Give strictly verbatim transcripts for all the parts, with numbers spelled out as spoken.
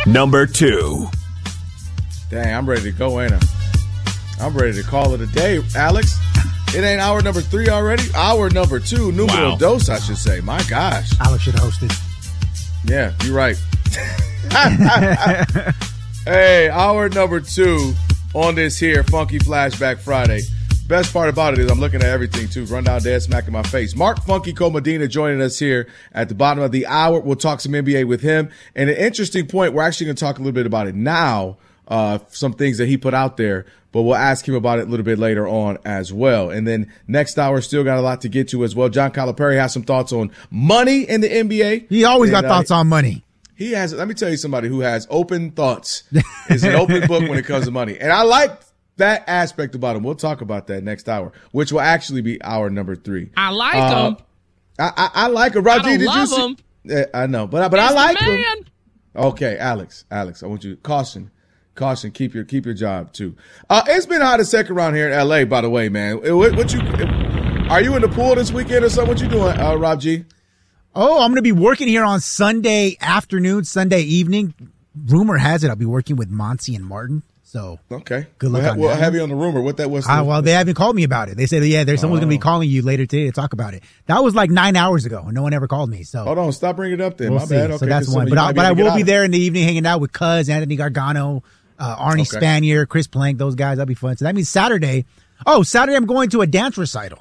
number two. Dang, I'm ready to go, ain't I? I'm ready to call it a day, Alex. It ain't hour number three already? Hour number two, numero Wow. dos, I should say. My gosh. Alex should host it. Yeah, you're right. Hey, hour number two on this here Funky Flashback Friday. Best part about it is I'm looking at everything, too. Rundown Dad smack in my face. Mark Funky Comedina joining us here at the bottom of the hour. We'll talk some N B A with him. And an interesting point, we're actually going to talk a little bit about it now, uh, some things that he put out there. But we'll ask him about it a little bit later on as well. And then next hour, still got a lot to get to as well. John Calipari has some thoughts on money in the N B A. He always and, got thoughts uh, on money. He has, let me tell you somebody who has open thoughts. It's an open book when it comes to money. And I like that aspect about him. We'll talk about that next hour, which will actually be hour number three. I like uh, him. I, I, I like him. Raji, I don't did love you see? him. Yeah, I know, but, but I He's the like him. man. Okay, Alex, Alex, I want you to caution. Caution, keep your keep your job too. Uh, it's been hot as heck around here in L A, by the way, man. What, what you are you in the pool this weekend or something? What you doing, uh, Rob G? Oh, I'm going to be working here on Sunday afternoon, Sunday evening. Rumor has it I'll be working with Monty and Martin. So Okay, good luck Well, on well, that. have you on the rumor? What that was? Uh, well, they haven't called me about it. They said, yeah, there's someone's Oh. going to be calling you later today to talk about it. That was like nine hours ago, and no one ever called me. So Hold on, stop bringing it up then. we'll My see. bad. Okay, so that's 'cause one. some But of you I, might but I able to will get be out there in the evening hanging out with Cuz, Anthony Gargano, uh, Arnie Okay. Spanier, Chris Plank, those guys. That'll be fun. So that means Saturday. Oh, Saturday I'm going to a dance recital.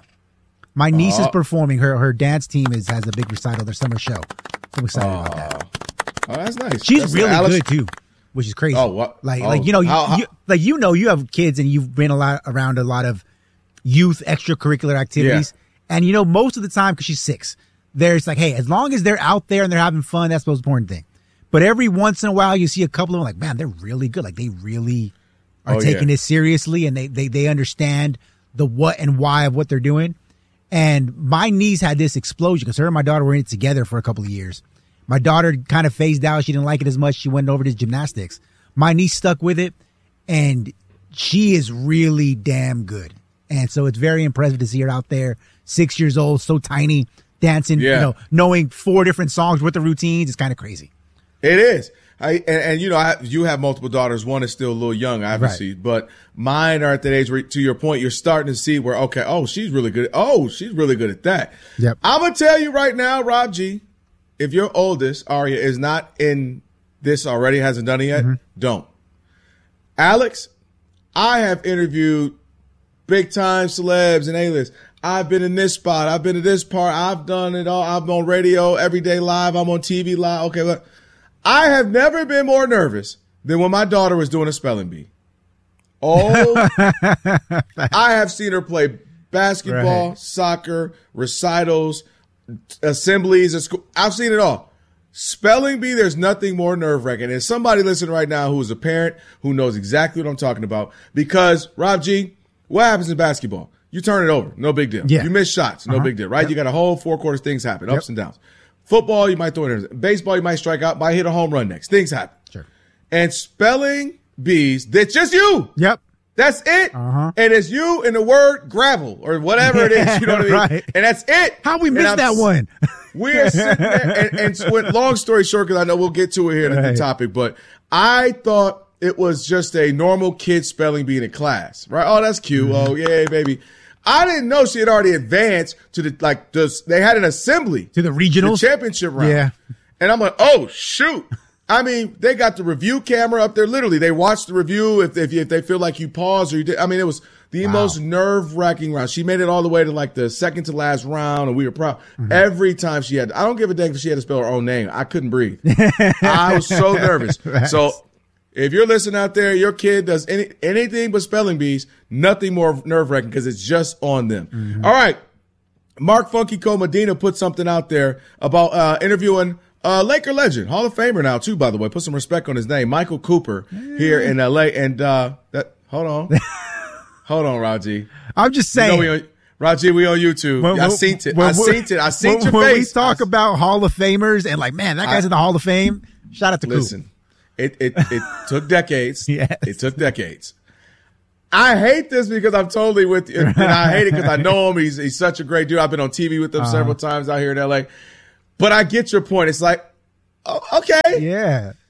My niece is Oh. performing. Her her dance team is has a big recital, their summer show. So I'm excited about that. Oh, that's nice. She's That's really Alex- good too, which is crazy. Oh, what? Like, Oh, like you know, you, how- how- you, like you know, you have kids and you've been a lot around a lot of youth extracurricular activities, and you know, most of the time because she's six, there's like, hey, as long as they're out there and they're having fun, that's the most important thing. But every once in a while, you see a couple of them like, man, they're really good. Like they really are Oh, taking yeah. this seriously, and they they they understand the what and why of what they're doing. And my niece had this explosion because her and my daughter were in it together for a couple of years. My daughter kind of phased out. She didn't like it as much. She went over to gymnastics. My niece stuck with it, and she is really damn good. And so it's very impressive to see her out there, six years old, so tiny, dancing, Yeah. you know, knowing four different songs with the routines. It's kind of crazy. It is. I, and, and you know, I, you have multiple daughters. One is still a little young, obviously, but mine are at that age where, to your point, you're starting to see where, okay, oh, she's really good. Oh, she's really good at that. Yep. I'm going to tell you right now, Rob G, if your oldest, Aria, is not in this already, hasn't done it yet, Mm-hmm. don't. Alex, I have interviewed big time celebs and A-list. I've been in this spot. I've been to this part. I've done it all. I'm on radio, Everyday Live. I'm on T V Live. Okay, look. I have never been more nervous than when my daughter was doing a spelling bee. Oh, I have seen her play basketball, Right. soccer, recitals, assemblies at school. I've seen it all. Spelling bee, there's nothing more nerve-wracking. And somebody listening right now who is a parent who knows exactly what I'm talking about. Because, Rob G, what happens in basketball? You turn it over. No big deal. Yeah. You miss shots. No Uh-huh. big deal, right? Yep. You got a whole four quarters. Things happen. Ups Yep. and downs. Football, you might throw it in. Baseball, you might strike out, might hit a home run next. Things happen. Sure. And spelling bees, that's just you. Yep. That's it. Uh-huh. And it's you and the word gravel or whatever it is. You know what I mean? Right. And that's it. How we And missed I'm that s- one? We're sitting there. And, and so, with- long story short, because I know we'll get to it here in the Right. topic, but I thought it was just a normal kid spelling bee in a class, right? Oh, that's cute. Mm-hmm. Oh, yay, baby. I didn't know she had already advanced to the, like, the, they had an assembly. To the regionals? The championship round. Yeah. And I'm like, oh, shoot. I mean, they got the review camera up there. Literally, they watched the review if if, if they feel like you paused or you did. I mean, it was the Wow. most most nerve wracking round. She made it all the way to like the second to last round, and we were proud. Mm-hmm. Every time she had, I don't give a dang if she had to spell her own name. I couldn't breathe. I was so nervous. Right. So if you're listening out there, your kid does any anything but spelling bees, nothing more nerve wracking because it's just on them. Mm-hmm. All right. Mark Funky Comedina put something out there about uh, interviewing uh, Laker legend, Hall of Famer now too, by the way. Put some respect on his name, Michael Cooper, here in L A. And uh, that, hold on, hold on, Raji. I'm just You know saying. we on, Raji, we on YouTube. When- I when- seen it. when- I seen it. I seen when, your when face. we talk I, about Hall of Famers and like, man, that guy's I- in the Hall of Fame. Shout out to Coop. listen, it it it took decades. Yes. It took decades. I hate this because I'm totally with you. And I hate it because I know him. He's he's such a great dude. I've been on T V with him Uh-huh. several times out here in L A. But I get your point. It's like, oh, okay. Yeah.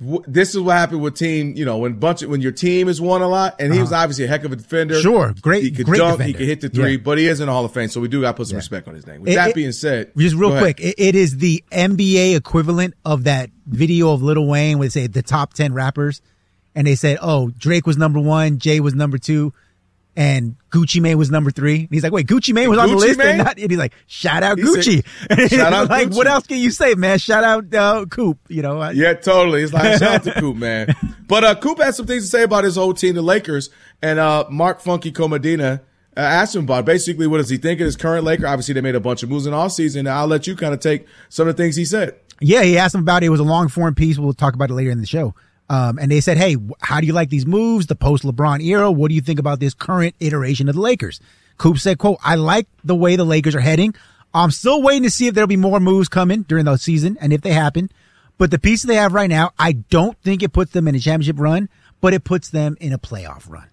this is what happened with team, you know, when bunch of, when your team has won a lot, and he uh-huh. was obviously a heck of a defender. Sure, great, He could great dunk, defender. he could hit the three, yeah. but he is in the Hall of Fame, so we do got to put some yeah. respect on his name. With it, that it, being said, just real quick, it, it is the N B A equivalent of that video of Lil Wayne where they say the top ten rappers, and they said, "Oh, Drake was number one, Jay was number two, and Gucci Mane was number three." And he's like, "Wait, Gucci Mane was Gucci on the list?" And, not, and he's like, "Shout out he Gucci." Said, shout out like, Gucci. What else can you say, man? Shout out uh, Coop. You know? Yeah, totally. It's like shout out to Coop, man. But uh, Coop had some things to say about his whole team, the Lakers, and uh, Mark Funky Comedina uh, asked him about it. Basically, what does he think of his current Laker? Obviously, they made a bunch of moves in all season. I'll let you kind of take some of the things he said. Yeah, he asked him about it. It was a long form piece. We'll talk about it later in the show. Um, and they said, hey, how do you like these moves, the post-LeBron era? What do you think about this current iteration of the Lakers? Coop said, quote, I like the way the Lakers are heading. I'm still waiting to see if there'll be more moves coming during the season and if they happen. But the pieces they have right now, I don't think it puts them in a championship run, but it puts them in a playoff run.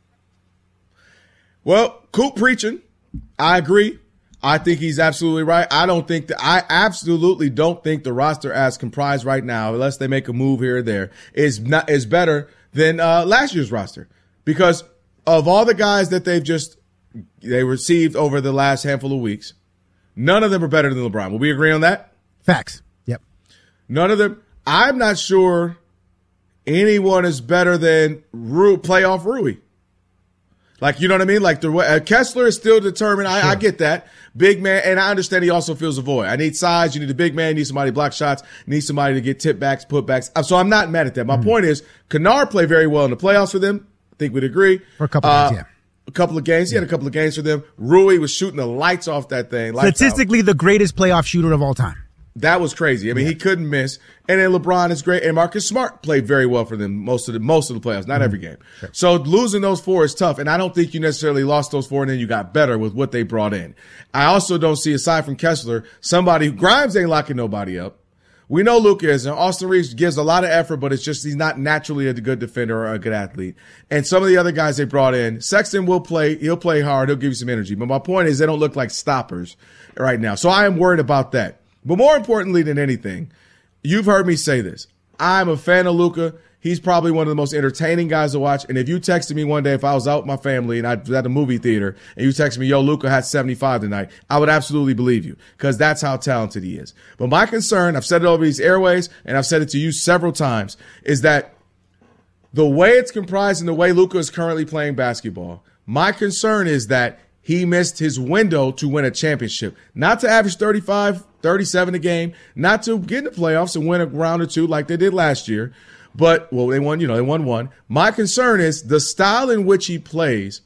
Well, Coop preaching. I agree. I think he's absolutely right. I don't think that I absolutely don't think the roster as comprised right now, unless they make a move here or there, is not is better than uh, last year's roster, because of all the guys that they've just they received over the last handful of weeks, none of them are better than LeBron. Will we agree on that? Facts. Yep. None of them. I'm not sure anyone is better than Ru, playoff Rui. Like, you know what I mean? Like, the uh, Kessler is still determined. I, sure. I get that. Big man. And I understand he also feels a void. I need size. You need a big man. You need somebody to block shots. You need somebody to get tip backs, put backs. So I'm not mad at that. My mm-hmm. point is, Kennard played very well in the playoffs for them. I think we'd agree. For a couple of uh, games, yeah. A couple of games. He yeah. had a couple of games for them. Rui was shooting the lights off that thing. Statistically, out. the greatest playoff shooter of all time. That was crazy. I mean, yeah. he couldn't miss. And then LeBron is great. And Marcus Smart played very well for them most of the most of the playoffs, not mm-hmm. every game. Sure. So losing those four is tough. And I don't think you necessarily lost those four and then you got better with what they brought in. I also don't see, aside from Kessler, somebody, Grimes ain't locking nobody up. We know Luka is, and Austin Reeves gives a lot of effort, but it's just he's not naturally a good defender or a good athlete. And some of the other guys they brought in, Sexton will play, he'll play hard, he'll give you some energy. But my point is they don't look like stoppers right now. So I am worried about that. But more importantly than anything, you've heard me say this. I'm a fan of Luka. He's probably one of the most entertaining guys to watch. And if you texted me one day, if I was out with my family and I was at a movie theater and you texted me, yo, Luka had seventy-five tonight, I would absolutely believe you because that's how talented he is. But my concern, I've said it over these airways and I've said it to you several times, is that the way it's comprised and the way Luka is currently playing basketball, my concern is that he missed his window to win a championship, not to average thirty-five, thirty-seven a game, not to get in the playoffs and win a round or two like they did last year. But, well, they won, you know, they won one. My concern is the style in which he plays,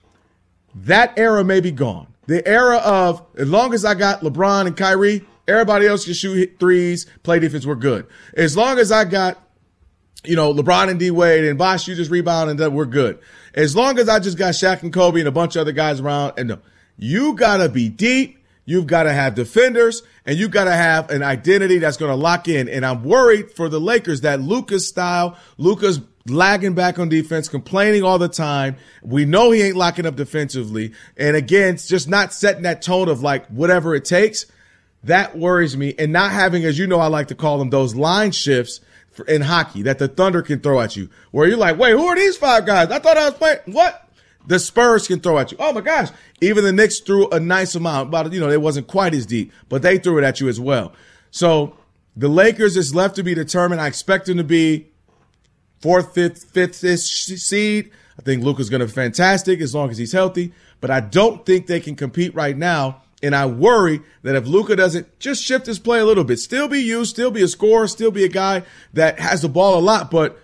that era may be gone. The era of, as long as I got LeBron and Kyrie, everybody else can shoot threes, play defense, we're good. As long as I got, you know, LeBron and D-Wade and Bosh, you just rebound and we're good. As long as I just got Shaq and Kobe and a bunch of other guys around, and no, you got to be deep. You've got to have defenders, and you've got to have an identity that's going to lock in. And I'm worried for the Lakers that Luka's style, Luka's lagging back on defense, complaining all the time. We know he ain't locking up defensively. And again, it's just not setting that tone of like whatever it takes. That worries me. And not having, as you know, I like to call them those line shifts in hockey that the Thunder can throw at you, where you're like, wait, who are these five guys? I thought I was playing. What? The Spurs can throw at you. Oh, my gosh. Even the Knicks threw a nice amount. But, you know, it wasn't quite as deep, but they threw it at you as well. So the Lakers is left to be determined. I expect them to be fourth, fifth, fifth-ish seed. I think Luka's going to be fantastic as long as he's healthy. But I don't think they can compete right now. And I worry that if Luka doesn't just shift his play a little bit, still be used, still be a scorer, still be a guy that has the ball a lot, but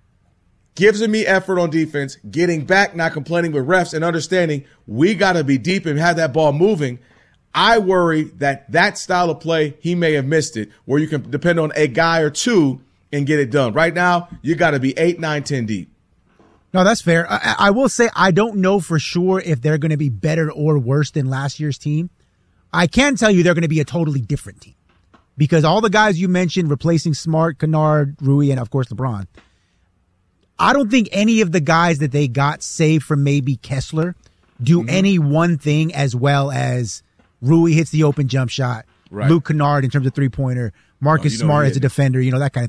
gives me effort on defense, getting back, not complaining with refs, and understanding we got to be deep and have that ball moving. I worry that that style of play, he may have missed it, where you can depend on a guy or two and get it done. Right now, you got to be eight, nine, ten deep. No, that's fair. I, I will say I don't know for sure if they're going to be better or worse than last year's team. I can tell you they're going to be a totally different team because all the guys you mentioned, replacing Smart, Kennard, Rui, and of course LeBron, I don't think any of the guys that they got, save from maybe Kessler, do mm-hmm. any one thing as well as Rui hits the open jump shot, right. Luke Kennard in terms of three-pointer, Marcus oh, you know Smart as a defender, you know, that kind of thing.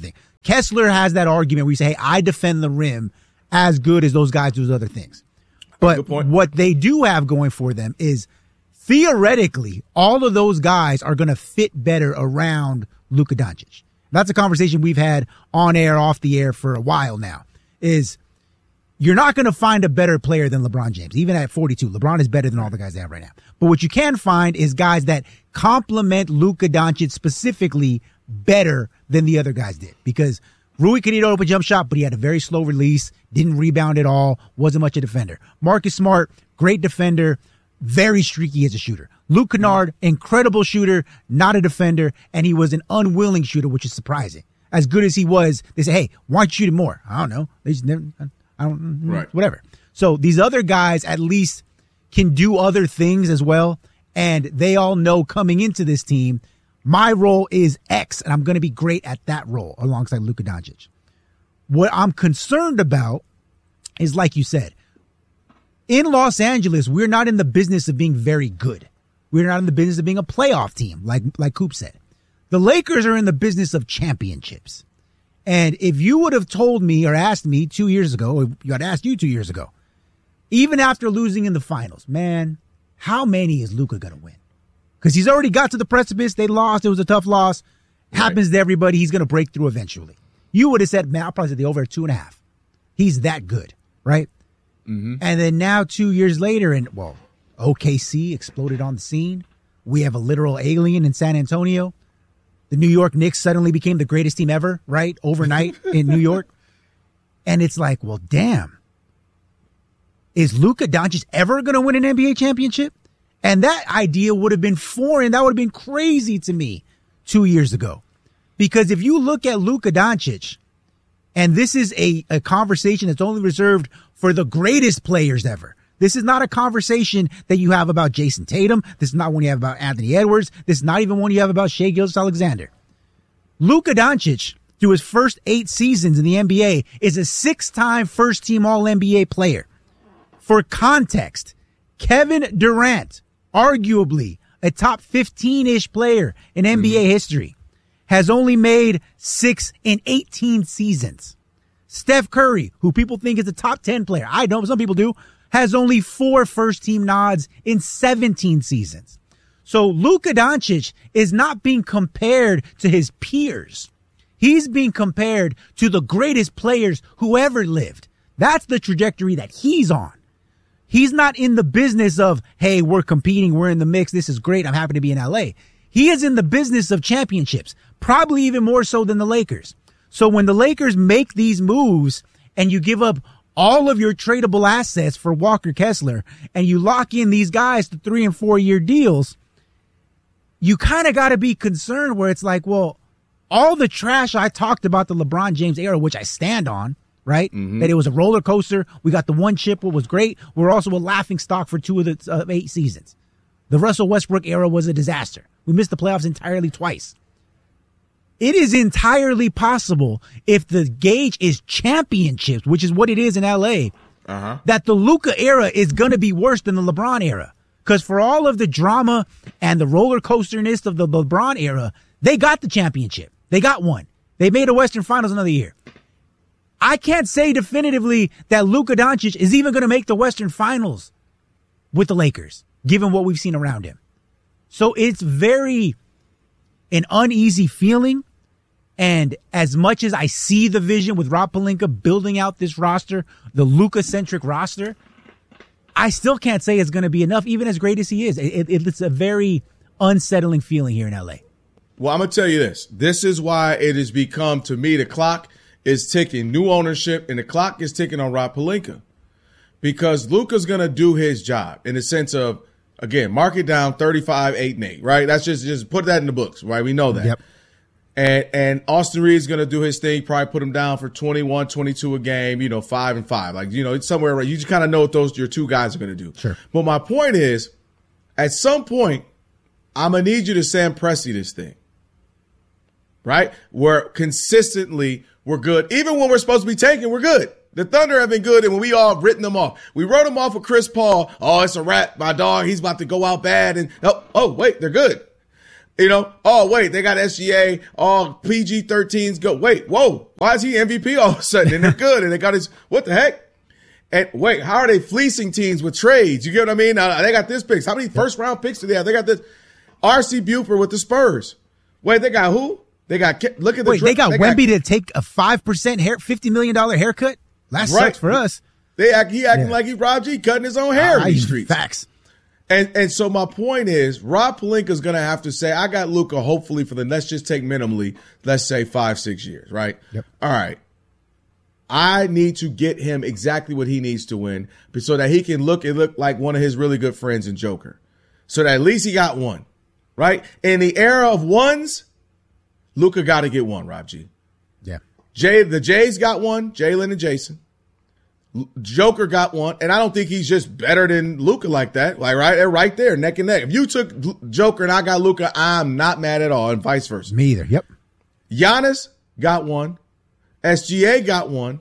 Kessler has that argument where you say, hey, I defend the rim as good as those guys do other things. But what they do have going for them is theoretically, all of those guys are going to fit better around Luka Doncic. That's a conversation we've had on air, off the air for a while now, is you're not going to find a better player than LeBron James. Even at forty-two, LeBron is better than all the guys they have right now. But what you can find is guys that complement Luka Doncic specifically better than the other guys did. Because Rui could hit an open jump shot, but he had a very slow release, didn't rebound at all, wasn't much a defender. Marcus Smart, great defender, very streaky as a shooter. Luke Kennard, incredible shooter, not a defender, and he was an unwilling shooter, which is surprising. As good as he was, they say, hey, why aren't you shooting more? I don't know. They just never, I don't, right. Whatever. So these other guys at least can do other things as well, and they all know coming into this team, my role is X, and I'm going to be great at that role alongside Luka Doncic. What I'm concerned about is, like you said, in Los Angeles, we're not in the business of being very good. We're not in the business of being a playoff team, like, like Coop said. The Lakers are in the business of championships. And if you would have told me or asked me two years ago, or you had asked you two years ago, even after losing in the finals, man, how many is Luka going to win? Because he's already got to the precipice. They lost. It was a tough loss. Happens right. to everybody. He's going to break through eventually. You would have said, man, I'll probably say the over at two and a half. He's that good, right? Mm-hmm. And then now two years later, and well, O K C exploded on the scene. We have a literal alien in San Antonio. The New York Knicks suddenly became the greatest team ever, right? Overnight in New York. And it's like, well, damn. Is Luka Doncic ever going to win an N B A championship? And that idea would have been foreign. That would have been crazy to me two years ago. Because if you look at Luka Doncic, and this is a, a conversation that's only reserved for the greatest players ever. This is not a conversation that you have about Jason Tatum. This is not one you have about Anthony Edwards. This is not even one you have about Shai Gilgeous-Alexander. Luka Doncic, through his first eight seasons in the N B A, is a six-time first-team All N B A player. For context, Kevin Durant, arguably a top fifteen-ish player in N B A mm-hmm. history, has only made six in eighteen seasons. Steph Curry, who people think is a top ten player, I know some people do, has only four first-team nods in seventeen seasons. So Luka Doncic is not being compared to his peers. He's being compared to the greatest players who ever lived. That's the trajectory that he's on. He's not in the business of, hey, we're competing, we're in the mix, this is great, I'm happy to be in L A. He is in the business of championships, probably even more so than the Lakers. So when the Lakers make these moves and you give up all of your tradable assets for Walker Kessler and you lock in these guys to three and four year deals, you kind of got to be concerned where it's like, well, all the trash I talked about the LeBron James era, which I stand on, right? Mm-hmm. That it was a roller coaster. We got the one chip, what was great. We're also a laughing stock for two of the uh, eight seasons. The Russell Westbrook era was a disaster. We missed the playoffs entirely twice. It is entirely possible, if the gauge is championships, which is what it is in L A, uh-huh. that the Luka era is going to be worse than the LeBron era. Because for all of the drama and the roller coasterness of the LeBron era, they got the championship. They got one. They made a Western Finals another year. I can't say definitively that Luka Doncic is even going to make the Western Finals with the Lakers, given what we've seen around him. So it's very an uneasy feeling. And as much as I see the vision with Rob Pelinka building out this roster, the Luka-centric roster, I still can't say it's going to be enough, even as great as he is. It, it, it's a very unsettling feeling here in L A. Well, I'm going to tell you this. This is why it has become, to me, the clock is ticking. New ownership, and the clock is ticking on Rob Pelinka. Because Luka's going to do his job in the sense of, again, mark it down thirty-five, eight, and eight, right? That's just, just put that in the books, right? We know that. Yep. And and Austin Reed's going to do his thing, probably put him down for twenty-one, twenty-two a game, you know, five and five. Like, you know, it's somewhere around. You just kind of know what those your two guys are going to do. Sure. But my point is, at some point, I'm going to need you to Sam Presti this thing, right? Where consistently we're good. Even when we're supposed to be tanking, we're good. The Thunder have been good, and when we all written them off. We wrote them off with Chris Paul. Oh, it's a wrap. My dog, he's about to go out bad. And oh, oh, wait, they're good. You know, oh, wait, they got S G A, all P G thirteens go. Wait, whoa, why is he M V P all of a sudden? And they're good. And they got his, what the heck? And wait, how are they fleecing teams with trades? You get what I mean? Now, they got this picks. How many first round picks do they have? They got this R C Buford with the Spurs. Wait, they got who? They got, look at the Wait, they got they Wemby got, to take a five percent hair, fifty million dollars haircut? That right. sucks for us. They act, he acting yeah. like he Rob G cutting his own hair uh, in the streets. Facts. And and so my point is, Rob Pelinka's going to have to say, I got Luka hopefully for the, let's just take minimally, let's say five, six years, right? Yep. All right. I need to get him exactly what he needs to win so that he can look and look like one of his really good friends in Joker. So that at least he got one, right? In the era of ones, Luka got to get one, Rob G. Yeah. Jay, the Jays got one, Jalen and Jason. Joker got one, and I don't think he's just better than Luka like that. Like right, they're right there, neck and neck. If you took Joker and I got Luka, I'm not mad at all, and vice versa. Me either. Yep. Giannis got one. S G A got one.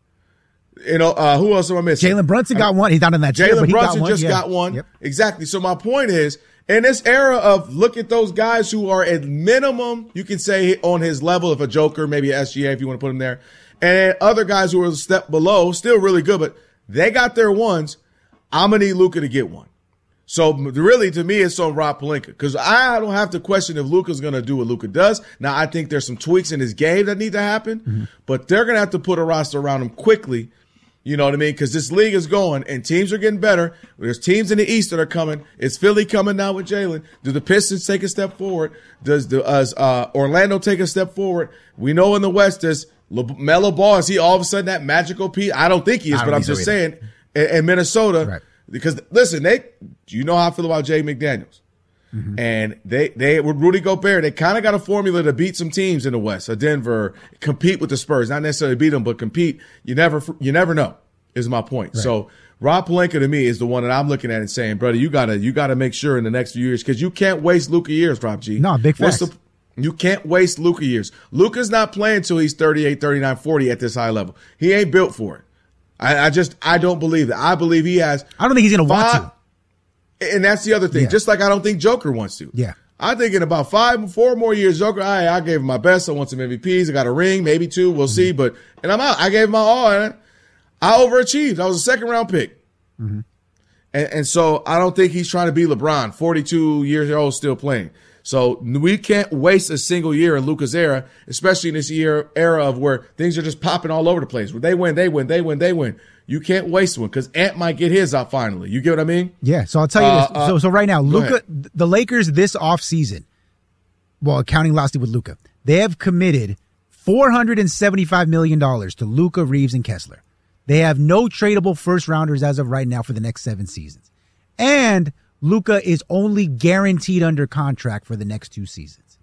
You know, uh, who else am I missing? Jalen Brunson got one. He's not in that tier, but Jalen he Brunson got one. just yeah. got one. Yep. Exactly. So my point is, in this era of look at those guys who are at minimum, you can say on his level of a Joker, maybe a S G A if you want to put him there, and then other guys who are a step below, still really good, but they got their ones. I'm going to need Luka to get one. So really, to me, it's on Rob Pelinka because I don't have to question if Luka's going to do what Luka does. Now, I think there's some tweaks in his game that need to happen, mm-hmm. but they're going to have to put a roster around him quickly. You know what I mean? Because this league is going and teams are getting better. There's teams in the East that are coming. Is Philly coming now with Jalen? Do the Pistons take a step forward? Does the uh, uh, Orlando take a step forward? We know in the West there's Melo Ball. Is he all of a sudden that magical piece? I don't think he is, but I'm just so saying in, in Minnesota, right. Because listen, they, you know how I feel about Jay McDaniels. Mm-hmm. And they, they, with Rudy Gobert, they kind of got a formula to beat some teams in the West, a Denver, compete with the Spurs, not necessarily beat them, but compete. You never, you never know is my point. Right. So Rob Pelinka to me is the one that I'm looking at and saying, brother, you gotta, you gotta make sure in the next few years, cause you can't waste Luka years, Rob G. No, big facts. What's the, You can't waste Luka years. Luka's not playing until he's thirty-eight, thirty-nine, forty at this high level. He ain't built for it. I, I just, I don't believe that. I believe he has. I don't think he's going to want to. And that's the other thing. Yeah. Just like I don't think Joker wants to. Yeah. I think in about five, four more years, Joker, I, I gave him my best. I want some M V Ps. I got a ring, maybe two. We'll mm-hmm. see. But, and I'm out. I gave him my all. And I overachieved. I was a second round pick. Mm-hmm. And, and so I don't think he's trying to be LeBron, forty-two years old, still playing. So we can't waste a single year in Luka's era, especially in this year era of where things are just popping all over the place. Where they win, they win, they win, they win. You can't waste one because Ant might get his out finally. You get what I mean? Yeah. So I'll tell you uh, this. Uh, so so right now, Luka, the Lakers this offseason, well, counting lastly with Luka, they have committed four hundred seventy-five million dollars to Luka, Reeves, and Kessler. They have no tradable first rounders as of right now for the next seven seasons. And Luka is only guaranteed under contract for the next two seasons.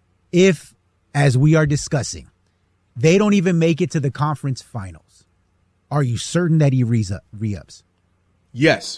If, as we are discussing, they don't even make it to the conference finals, are you certain that he re-ups? Yes.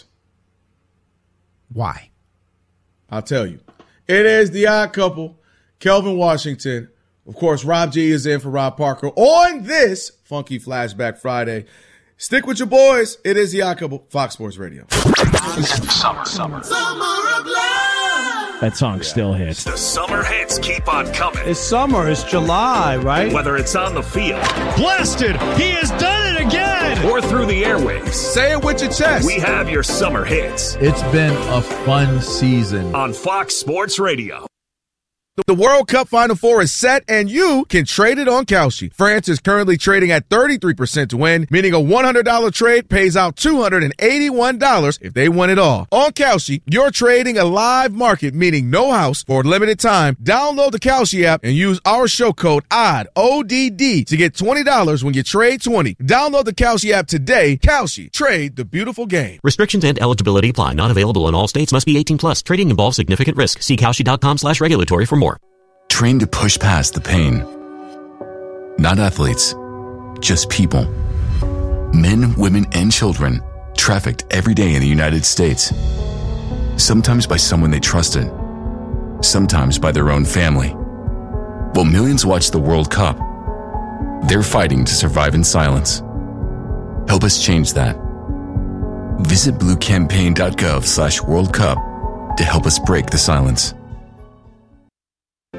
Why? I'll tell you. It is the odd couple, Kelvin Washington. Of course, Rob G is in for Rob Parker on this Funky Flashback Friday. Stick with your boys. It is the odd couple, Fox Sports Radio. Summer, summer. Summer of love. That song still hits. The summer hits keep on coming. It's summer. It's July, right? Whether it's on the field. Blasted. He has done it again. Or through the airwaves. Say it with your chest. We have your summer hits. It's been a fun season. On Fox Sports Radio. The World Cup Final Four is set, and you can trade it on Kalshi. France is currently trading at thirty-three percent to win, meaning a one hundred dollars trade pays out two hundred eighty-one dollars if they win it all. On Kalshi, you're trading a live market, meaning no house, for a limited time. Download the Kalshi app and use our show code O D D, O D D, to get twenty dollars when you trade twenty. Download the Kalshi app today. Kalshi, trade the beautiful game. Restrictions and eligibility apply. Not available in all states. Must be eighteen plus. Trading involves significant risk. See Kalshi.com slash regulatory for more. Train to push past the pain. Not athletes, just people. Men, women, and children trafficked every day in the United States. Sometimes by someone they trusted, sometimes by their own family. While millions watch the World Cup, they're fighting to survive in silence. Help us change that. Visit bluecampaign.gov slash World Cup to help us break the silence.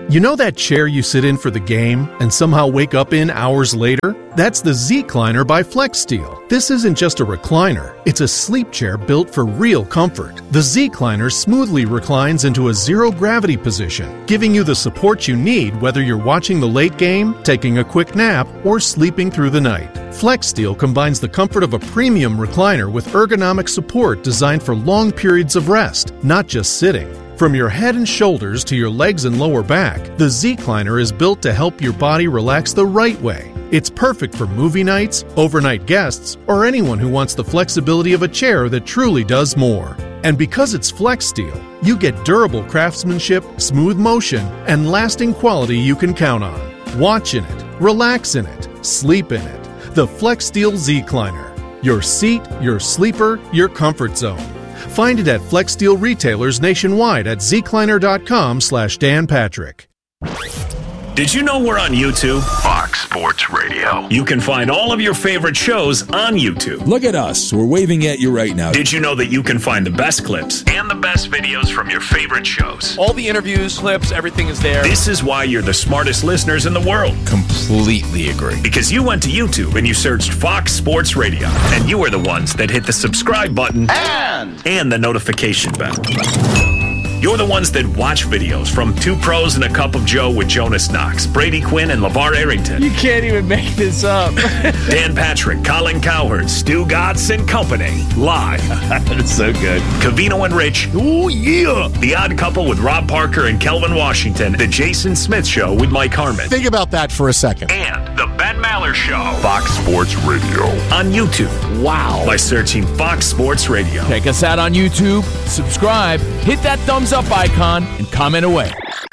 You know that chair you sit in for the game and somehow wake up in hours later? That's the Z-Cliner by FlexSteel. This isn't just a recliner, it's a sleep chair built for real comfort. The Z-Cliner smoothly reclines into a zero-gravity position, giving you the support you need whether you're watching the late game, taking a quick nap, or sleeping through the night. FlexSteel combines the comfort of a premium recliner with ergonomic support designed for long periods of rest, not just sitting. From your head and shoulders to your legs and lower back, the Z-Cliner is built to help your body relax the right way. It's perfect for movie nights, overnight guests, or anyone who wants the flexibility of a chair that truly does more. And because it's FlexSteel, you get durable craftsmanship, smooth motion, and lasting quality you can count on. Watch in it, relax in it, sleep in it. The FlexSteel Z-Cliner. Your seat, your sleeper, your comfort zone. Find it at FlexSteel retailers nationwide at zcliner.com slash Dan Patrick. Did you know we're on YouTube? Fox Sports Radio. You can find all of your favorite shows on YouTube. Look at us. We're waving at you right now. Did you know that you can find the best clips and the best videos from your favorite shows? All the interviews, clips, everything is there. This is why you're the smartest listeners in the world. Completely agree. Because you went to YouTube and you searched Fox Sports Radio. And you are the ones that hit the subscribe button and, and the notification bell. You're the ones that watch videos from Two Pros and a Cup of Joe with Jonas Knox, Brady Quinn, and LeVar Arrington. You can't even make this up. Dan Patrick, Colin Cowherd, Stu Gatz and Company. Live. That's so good. Covino and Rich. Oh, yeah. The Odd Couple with Rob Parker and Kelvin Washington. The Jason Smith Show with Mike Harmon. Think about that for a second. And The Ben Maller Show. Fox Sports Radio. On YouTube. Wow. By searching Fox Sports Radio. Check us out on YouTube. Subscribe. Hit that thumbs up icon and comment away.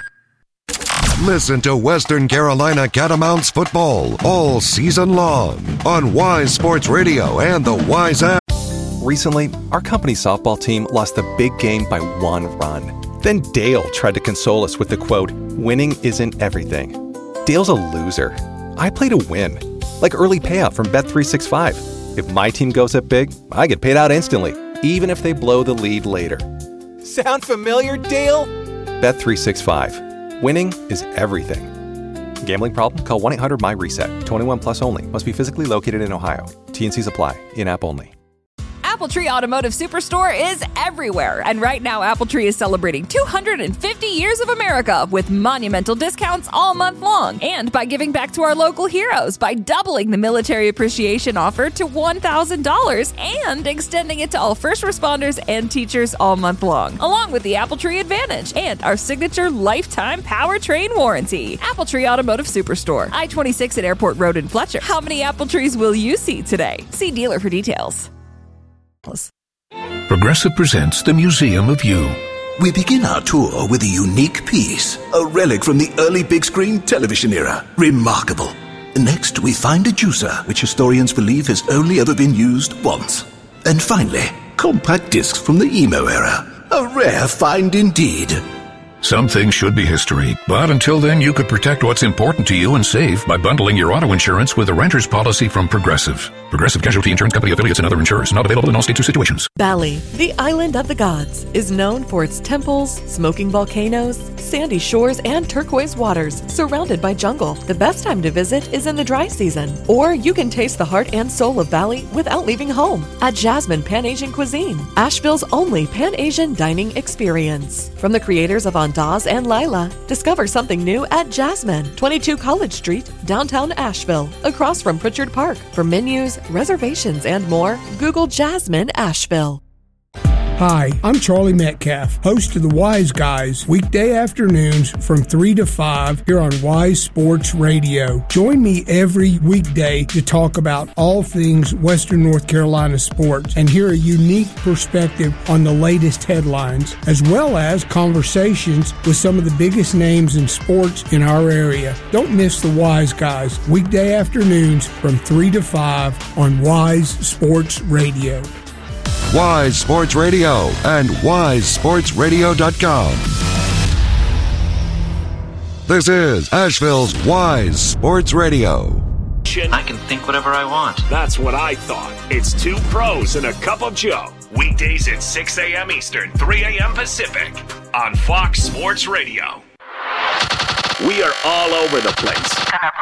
Listen to Western Carolina Catamounts football all season long on Wise Sports Radio and the Wise app. Recently, our company softball team lost the big game by one run. Then Dale tried to console us with the quote, "Winning isn't everything." Dale's a loser. I play to win, like early payout from Bet three sixty-five. If my team goes up big, I get paid out instantly, even if they blow the lead later. Sound familiar, Dale? Bet three sixty-five. Winning is everything. Gambling problem? Call one eight hundred M Y RESET. twenty-one plus only. Must be physically located in Ohio. T and Cs apply. In-app only. Appletree Automotive Superstore is everywhere. And right now, Appletree is celebrating two hundred fifty years of America with monumental discounts all month long. And by giving back to our local heroes by doubling the military appreciation offer to one thousand dollars and extending it to all first responders and teachers all month long. Along with the Appletree Advantage and our signature lifetime powertrain warranty. Appletree Automotive Superstore. I twenty-six at Airport Road in Fletcher. How many apple trees will you see today? See dealer for details. Progressive presents the Museum of You. We begin our tour with a unique piece, a relic from the early big screen television era. Remarkable. Next, we find a juicer, which historians believe has only ever been used once. And finally, compact discs from the emo era. A rare find indeed. Some things should be history, but until then you could protect what's important to you and save by bundling your auto insurance with a renter's policy from Progressive. Progressive Casualty Insurance Company affiliates and other insurers. Not available in all states or situations. Bali, the island of the gods, is known for its temples, smoking volcanoes, sandy shores, and turquoise waters, surrounded by jungle. The best time to visit is in the dry season. Or you can taste the heart and soul of Bali without leaving home at Jasmine Pan-Asian Cuisine, Asheville's only Pan-Asian dining experience. From the creators of Andaz and Lila, discover something new at Jasmine, twenty-two College Street, downtown Asheville, across from Pritchard Park. For menus, reservations, and more, Google Jasmine Asheville. Hi, I'm Charlie Metcalf, host of the Wise Guys, weekday afternoons from three to five here on Wise Sports Radio. Join me every weekday to talk about all things Western North Carolina sports and hear a unique perspective on the latest headlines, as well as conversations with some of the biggest names in sports in our area. Don't miss the Wise Guys, weekday afternoons from three to five on Wise Sports Radio. Wise Sports Radio and wise sports radio dot com. This is Asheville's Wise Sports Radio. I can think whatever I want. That's what I thought. It's Two Pros and a Cup of Joe. Weekdays at six a.m. Eastern, three a.m. Pacific on Fox Sports Radio. We are all over the place.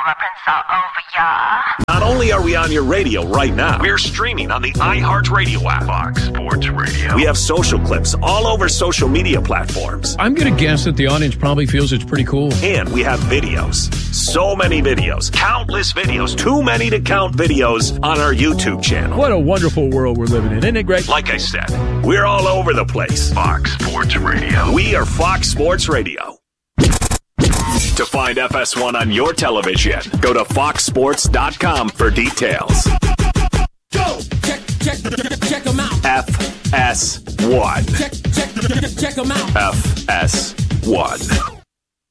Not only are we on your radio right now, we're streaming on the iHeartRadio app. Fox Sports Radio. We have social clips all over social media platforms. I'm going to guess that the audience probably feels it's pretty cool. And we have videos. So many videos. Countless videos. Too many to count videos on our YouTube channel. What a wonderful world we're living in. Isn't it great? Like I said, we're all over the place. Fox Sports Radio. We are Fox Sports Radio. To find F S one on your television, go to fox sports dot com for details. Go! Check, check, check them out. F S one. Check, check, check them out. F S one.